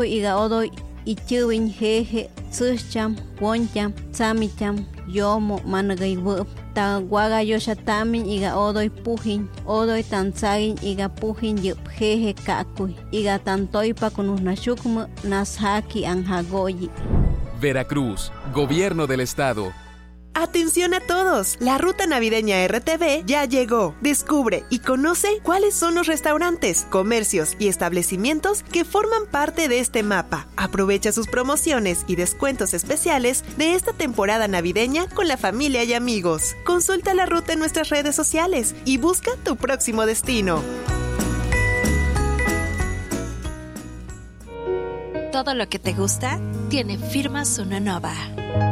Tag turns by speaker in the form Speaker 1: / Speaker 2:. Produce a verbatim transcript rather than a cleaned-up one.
Speaker 1: Iga odoy ichiwin jeje tsucham woncham samicham yomo managay wup ta waga yoshatamin iga odoy pujin odoy tansagin iga pujin yup jeje kakuy iga tantoypa kunusnashukmu nashaki anjagoyi.
Speaker 2: Veracruz, Gobierno del Estado.
Speaker 3: ¡Atención a todos! La ruta navideña R T V ya llegó. Descubre y conoce cuáles son los restaurantes, comercios y establecimientos que forman parte de este mapa. Aprovecha sus promociones y descuentos especiales de esta temporada navideña con la familia y amigos. Consulta la ruta en nuestras redes sociales y busca tu próximo destino.
Speaker 4: Todo lo que te gusta tiene Firma Sonanova.